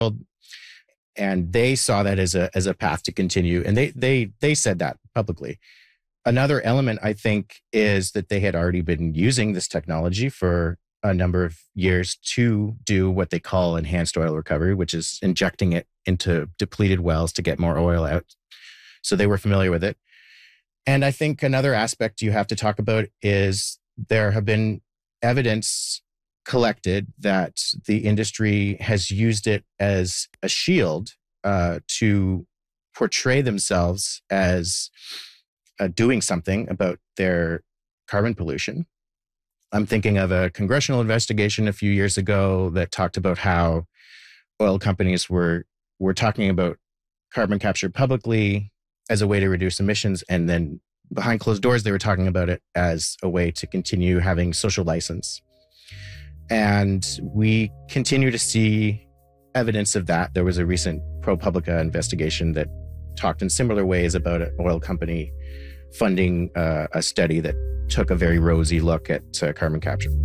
And they saw that as a path to continue. And they said that publicly. Another element, I think, is that they had already been using this technology for a number of years to do what they call enhanced oil recovery, which is injecting it into depleted wells to get more oil out. So they were familiar with it. And I think another aspect you have to talk about is there have been evidence collected that the industry has used it as a shield to portray themselves as doing something about their carbon pollution. I'm thinking of a congressional investigation a few years ago that talked about how oil companies were talking about carbon capture publicly as a way to reduce emissions, and then behind closed doors, they were talking about it as a way to continue having social license. And we continue to see evidence of that. There was a recent ProPublica investigation that talked in similar ways about an oil company funding a study that took a very rosy look at carbon capture.